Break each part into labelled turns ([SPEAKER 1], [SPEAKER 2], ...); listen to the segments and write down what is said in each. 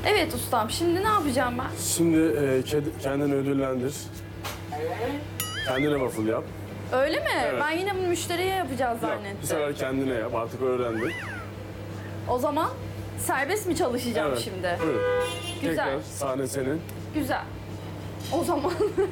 [SPEAKER 1] Evet ustam, şimdi ne yapacağım ben?
[SPEAKER 2] Şimdi kendini ödüllendir. Kendine waffle yap.
[SPEAKER 1] Öyle mi?
[SPEAKER 2] Evet.
[SPEAKER 1] Ben yine bunu müşteriye yapacağız
[SPEAKER 2] Bir
[SPEAKER 1] zannettim.
[SPEAKER 2] sefer kendine yap. Artık öğrendin.
[SPEAKER 1] O zaman serbest mi çalışacağım
[SPEAKER 2] Evet.
[SPEAKER 1] şimdi?
[SPEAKER 2] Buyurun.
[SPEAKER 1] Güzel.
[SPEAKER 2] Tekrar sahne senin.
[SPEAKER 1] Güzel. O zaman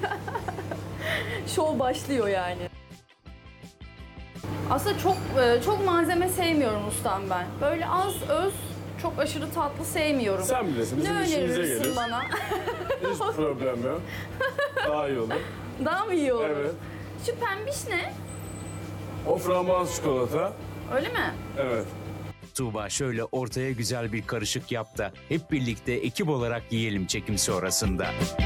[SPEAKER 1] şov başlıyor yani. Aslında çok malzeme sevmiyorum ustam ben. Böyle az öz, çok aşırı tatlı sevmiyorum.
[SPEAKER 2] Sen bilirsin. Bizim
[SPEAKER 1] Ne
[SPEAKER 2] işimize
[SPEAKER 1] önerirsin
[SPEAKER 2] gelir.
[SPEAKER 1] bana?
[SPEAKER 2] Hiç problem yok. Daha iyi olur.
[SPEAKER 1] Daha mı iyi olur?
[SPEAKER 2] Evet.
[SPEAKER 1] Şu pembiş ne?
[SPEAKER 2] O frambuaz çikolata.
[SPEAKER 1] Öyle mi?
[SPEAKER 2] Evet.
[SPEAKER 3] Tuğba şöyle ortaya güzel bir karışık yap da hep birlikte ekip olarak yiyelim çekim sonrasında.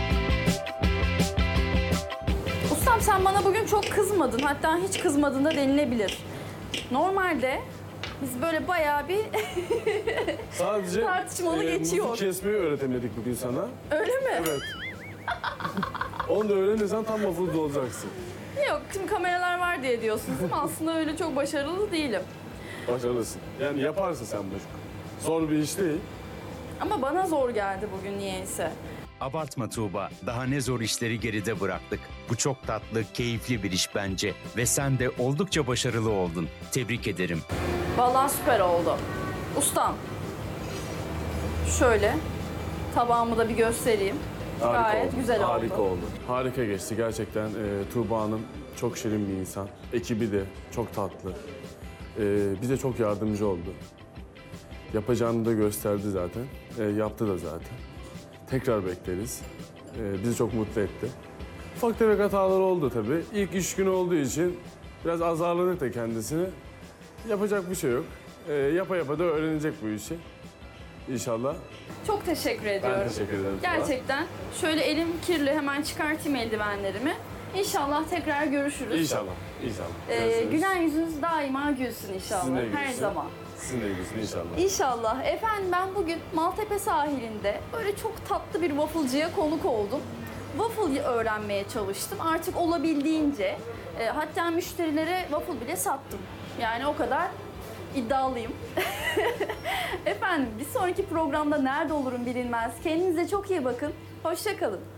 [SPEAKER 1] Ustam sen bana bugün çok kızmadın. Hatta hiç kızmadın da denilebilir. Normalde biz böyle bayağı bir
[SPEAKER 2] Sadece
[SPEAKER 1] Tartışmalı geçiyor.
[SPEAKER 2] muzu kesmeyi öğretemedik bugün sana.
[SPEAKER 1] öyle mi?
[SPEAKER 2] Evet. Onu da öğrenirsen tam waffle'da olacaksın.
[SPEAKER 1] Yok şimdi kameralar var diye diyorsunuz ama aslında öyle çok başarılı değilim.
[SPEAKER 2] Başarılısın. Yani yaparsın sen bu. Zor bir iş değil.
[SPEAKER 1] Ama bana zor geldi bugün niyeyse.
[SPEAKER 3] Abartma Tuğba, daha ne zor işleri geride bıraktık. Bu çok tatlı, keyifli bir iş bence ve sen de oldukça başarılı oldun. Tebrik ederim.
[SPEAKER 1] Vallahi süper oldu. Ustam. Şöyle tabağımı da bir göstereyim.
[SPEAKER 2] Harika
[SPEAKER 1] Gayet
[SPEAKER 2] oldu.
[SPEAKER 1] güzel oldu.
[SPEAKER 2] Harika oldu. Harika geçti gerçekten. Tuğba Hanım çok şirin bir insan. Ekibi de çok tatlı. Bize çok yardımcı oldu. Yapacağını da gösterdi zaten. Yaptı da zaten. Tekrar bekleriz. Bizi çok mutlu etti. Ufak tefek hatalar oldu tabii. İlk iş günü olduğu için biraz azarladık da kendisini. Yapacak bir şey yok. Yapa yapa da öğrenecek bu işi. İnşallah.
[SPEAKER 1] Çok teşekkür ediyorum.
[SPEAKER 2] Ben teşekkür ederim. Tuğba.
[SPEAKER 1] Gerçekten. Şöyle elim kirli hemen çıkartayım eldivenlerimi. İnşallah tekrar görüşürüz.
[SPEAKER 2] İnşallah. İnşallah. Görüşürüz.
[SPEAKER 1] Gülen yüzünüz daima gülsün inşallah.
[SPEAKER 2] Sizin de
[SPEAKER 1] Her
[SPEAKER 2] gülsün.
[SPEAKER 1] zaman.
[SPEAKER 2] Sizin de gülsün inşallah.
[SPEAKER 1] İnşallah. Efendim ben bugün Maltepe sahilinde böyle çok tatlı bir wafflecıya konuk oldum. Waffle öğrenmeye çalıştım. Artık olabildiğince. Hatta müşterilere waffle bile sattım. Yani o kadar iddialıyım. Efendim bir sonraki programda nerede olurum bilinmez. Kendinize çok iyi bakın. Hoşça kalın.